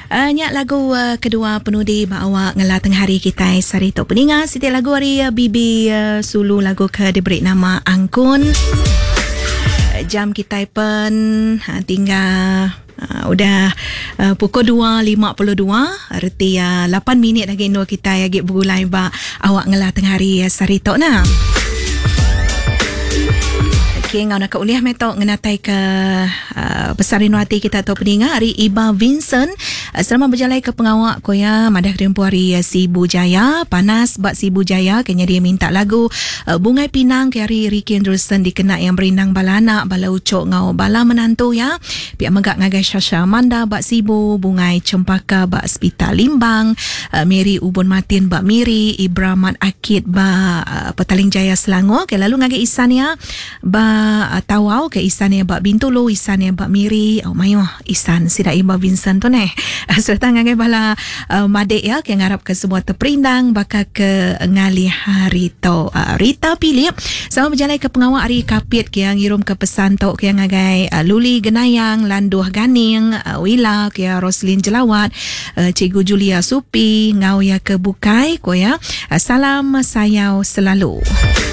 Nyak lagu kedua penudi bawa ngela tengah hari kita sarito peninga siti lagu hari Bibi Sulu lagu ke diberi nama Angkun. Jam kita pun tinggal udah pukul 2.52 arti 8 minit lagi no kita lagi bergulai ba awak ngela tengah hari sarito na. Okay, ngau nak uliah metok ngenatai ke pesarin hati kita atau peninga hari Iba Vincent selama berjalan ke pengawak ko ya madah tempoh hari Sibu Jaya panas bak Sibu Jaya kenya dia minta lagu Bungai Pinang ke hari Ricky Anderson dikena yang berindang bala anak bala ucok ngau bala menantu ya pihak megak ngagai Syasha Amanda bak Sibu Bungai Cempaka bak Spita Limbang Mary Ubon Martin bak Miri Ibraman Akid bak Petaling Jaya Selangor ke lalu ngagai Isan ya bak Tawau ke Isan ya bak Bintulu Isan ya bak Miri mayo Isan sida Iba Vincent tu neh serta ngagai bala madek ya ke ngarap ke semua terperindang bakal ke ngali hari to Rita Pilip sama berjalan ke pengawak hari Kapit ke yang ngirum ke pesan tok ke yang ngagai Luli Genayang Landuh Ganing Wila ke Roslin Jelawat Cikgu Julia Supi ngau ya ke Bukai ko ya salam sayau selalu.